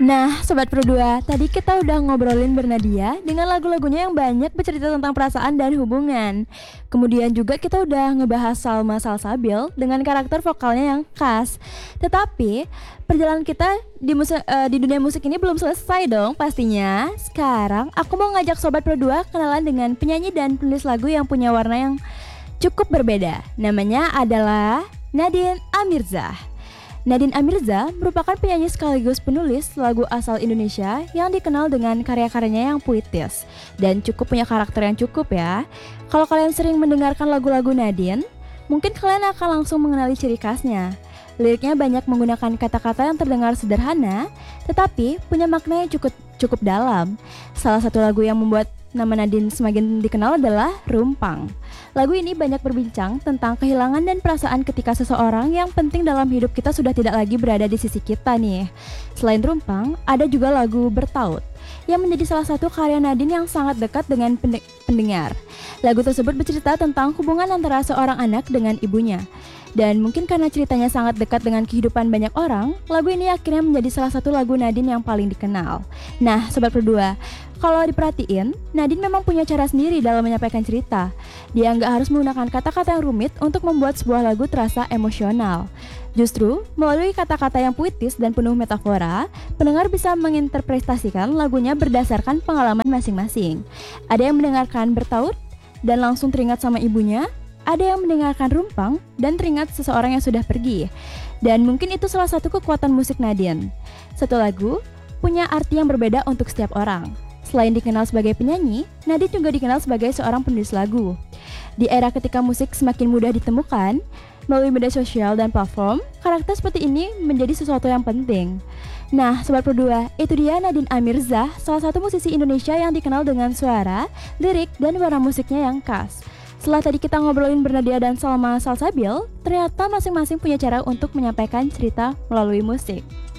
Nah, Sobat Pro 2, tadi kita udah ngobrolin Bernadia dengan lagu-lagunya yang banyak bercerita tentang perasaan dan hubungan. Kemudian juga kita udah ngebahas Salma Salsabil dengan karakter vokalnya yang khas. Tetapi, perjalanan kita di dunia musik ini belum selesai dong pastinya. Sekarang, aku mau ngajak Sobat Pro 2 kenalan dengan penyanyi dan penulis lagu yang punya warna yang cukup berbeda. Namanya adalah Nadine Amirzah. Nadine Amirzah merupakan penyanyi sekaligus penulis lagu asal Indonesia yang dikenal dengan karya-karyanya yang puitis dan cukup punya karakter yang cukup ya. Kalau kalian sering mendengarkan lagu-lagu Nadine, mungkin kalian akan langsung mengenali ciri khasnya. Liriknya banyak menggunakan kata-kata yang terdengar sederhana, tetapi punya makna yang cukup dalam. Salah satu lagu yang membuat nama Nadine semakin dikenal adalah Rumpang. Lagu ini banyak berbincang tentang kehilangan dan perasaan ketika seseorang yang penting dalam hidup kita sudah tidak lagi berada di sisi kita nih. Selain Rumpang, ada juga lagu Bertaut yang menjadi salah satu karya Nadine yang sangat dekat dengan pendengar. Lagu tersebut bercerita tentang hubungan antara seorang anak dengan ibunya. Dan mungkin karena ceritanya sangat dekat dengan kehidupan banyak orang, lagu ini akhirnya menjadi salah satu lagu Nadine yang paling dikenal. Nah, Sobat Berdua, kalau diperhatiin, Nadine memang punya cara sendiri dalam menyampaikan cerita. Dia nggak harus menggunakan kata-kata yang rumit untuk membuat sebuah lagu terasa emosional. Justru, melalui kata-kata yang puitis dan penuh metafora, pendengar bisa menginterpretasikan lagunya berdasarkan pengalaman masing-masing. Ada yang mendengarkan Bertaut dan langsung teringat sama ibunya, ada yang mendengarkan Rumpang dan teringat seseorang yang sudah pergi. Dan mungkin itu salah satu kekuatan musik Nadine. Satu lagu punya arti yang berbeda untuk setiap orang. Selain dikenal sebagai penyanyi, Nadine juga dikenal sebagai seorang penulis lagu. Di era ketika musik semakin mudah ditemukan, melalui media sosial dan platform, karakter seperti ini menjadi sesuatu yang penting. Nah, Sobat Pro 2, itu dia Nadine Amirzah, salah satu musisi Indonesia yang dikenal dengan suara, lirik, dan warna musiknya yang khas. Setelah tadi kita ngobrolin Bernadia dan Salma Salsabil, ternyata masing-masing punya cara untuk menyampaikan cerita melalui musik.